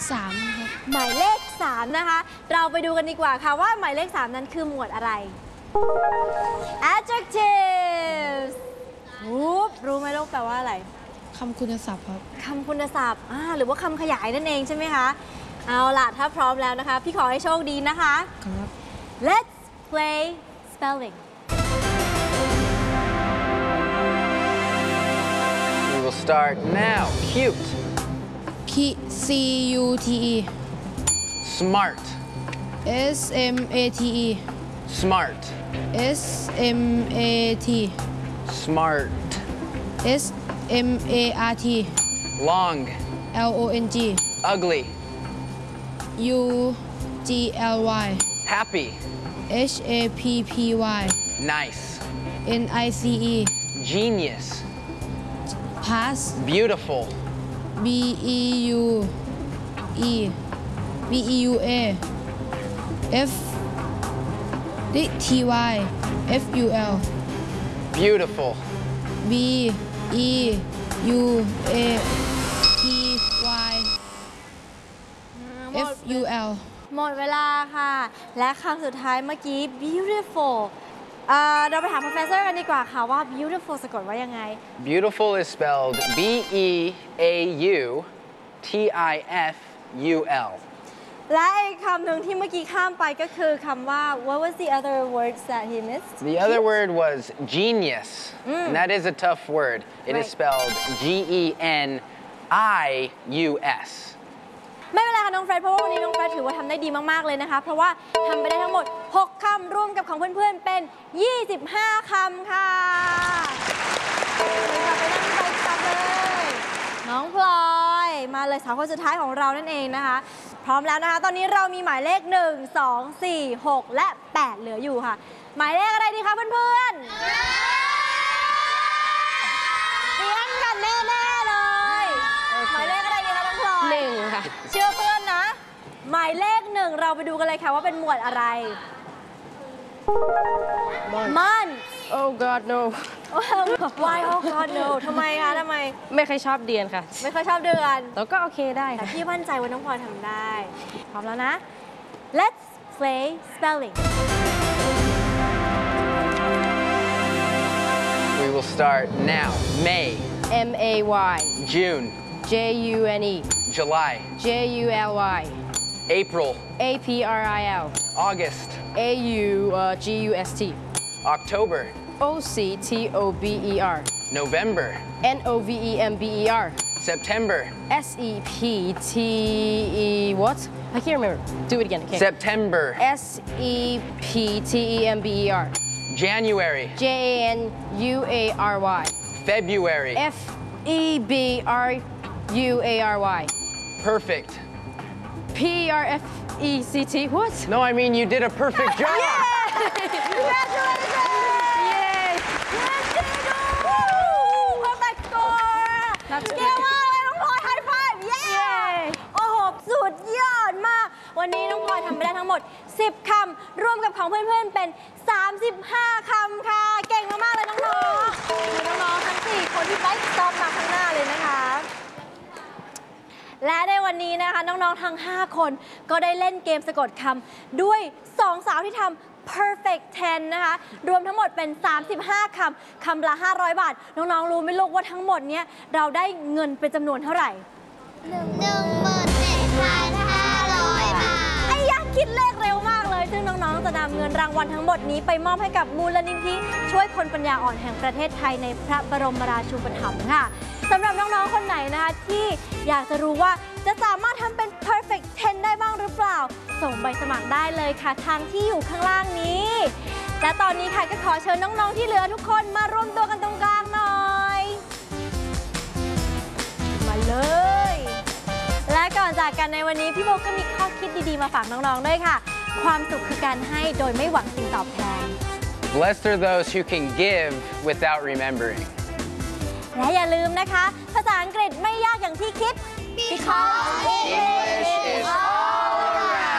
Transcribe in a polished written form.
3ครับหมายเลข3นะคะเราไปดูกันดีกว่าค่ะว่าหมายเลข3นั้นคือหมวดอะไร adjectives รู้ไหมลูกแปลว่าอะไรคำคุณศัพท์ครับคำคุณศัพท์หรือว่าคำขยายนั่นเองใช่ไหมคะเอาล่ะถ้าพร้อมแล้วนะคะพี่ขอให้โชคดีนะคะครับ Let's play spelling We will start now. Cute. CUTE Smart. SMATE Smart. SMAT Smart. SMART Long. LONG Ugly. UGLY Happy. HAPPY Nice. NICE Genius. Pass Beautiful. BEUE BEUA FTY FUL Beautiful. BEUA TY FUL หมดเวลาค่ะและคำสุดท้ายเมื่อกี้ beautiful เราไปถาม professor กันดีกว่าค่ะว่า beautiful สะกดว่ายังไง Beautiful is spelled BEAUTIFUL. และอีกคำหนึ่งที่เมื่อกี้ข้ามไปก็คือคำว่า what was the other words that he missed The other word was genius, and that is a tough word. It is Right. spelled GENIUS. ไม่เป็นไรค่ะน้องเฟรดเพราะว่าวันนี้น้องเฟรดถือว่าทำได้ดีมากๆเลยนะคะเพราะว่าทำไปได้ทั้งหมด6คำรวมกับของเพื่อนๆเป็น25คำค่ะกลับไปนั่งไปซับเลยน้องพลอยมาเลยสาวคนสุดท้ายของเรานั่นเองนะคะพร้อมแล้วนะคะตอนนี้เรามีหมายเลข1 2 4 6และ8เหลืออยู่ค่ะหมายเลขอะไรดีคะเพื่อนๆเรียนกันแน่ๆเลยหมายเลขอะไรดีคะน้องพลอย 1ค่ะเชื่อเพื่อนนะหมายเลข1เราไปดูกันเลยค่ะว่าเป็นหมวดอะไรมัน Oh God no Why oh God no ทำไมคะทำไมไม่เคยชอบเรียนค่ะไม่ค่อยชอบเดือนแต่ก็โอเคได้แต่ค่ะพี่มั่นใจว่าน้องพลอยทำได้พร้อมแล้วนะ Let's play spelling We will start now. May, MAY June, JUNE July, JULY April, APRIL August, AUGUST October, OCTOBER November, NOVEMBER September, SEPTE what? I can't remember. Do it again. Okay. September, SEPTEMBER January, JANUARY February. FEBRUARY Perfect. PRFECT what? No, I mean you did a perfect job. Congratulations Yay! Perfect score เก่งมากเลยน้องพลอย High five เย้โอ้โหสุดยอดมากวันนี้น้องพลอยทำไปได้ทั้งหมด10คำรวมกับของเพื่อนๆเป็น35คำค่ะเก่งมากๆเลยน้องๆมีน้องๆทั้ง4คนที่ไปสต็อปมาข้างหน้าเลยนะคะและในวันนี้นะคะน้องๆทั้ง5คนก็ได้เล่นเกมสะกดคำด้วย2สาวที่ทำperfect 10 นะคะรวมทั้งหมดเป็น35คำคำละ500 บาทน้องๆรู้ไหมลูกว่าทั้งหมดเนี้ยเราได้เงินเป็นจำนวนเท่าไหร่ 17,500 บาทไอ้ยักษ์คิดเลขเร็วมากเลยซึ่งน้องๆจะนำเงินรางวัลทั้งหมดนี้ไปมอบให้กับมูลนิธิช่วยคนปัญญาอ่อนแห่งประเทศไทยในพระบรมราชูปถัมภ์ค่ะสำหรับน้องๆคนไหนนะคะที่อยากจะรู้ว่าจะสามารถทำเป็น perfect 10 ได้บ้างหรือเปล่าส่งใบสมัครได้เลยค่ะทางที่อยู่ข้างล่างนี้และตอนนี้ค่ะก็ขอเชิญน้องๆที่เหลือทุกคนมารวมตัวกันตรงกลางหน่อยมาเลยและก่อนจากกันในวันนี้พี่โบก็มีข้อคิดดีๆมาฝากน้องๆด้วยค่ะความสุขคือการให้โดยไม่หวังสิ่งตอบแทน Blessed are those who can give without remembering. และอย่าลืมนะคะภาษาอังกฤษไม่ยากอย่างที่คิด Because English is